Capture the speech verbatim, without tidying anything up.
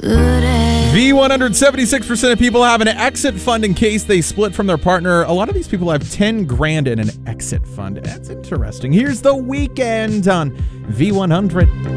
V one hundred seventy-six percent of people have an exit fund in case they split from their partner. A lot of these people have ten grand in an exit fund. That's interesting. Here's The Weeknd on V one hundred.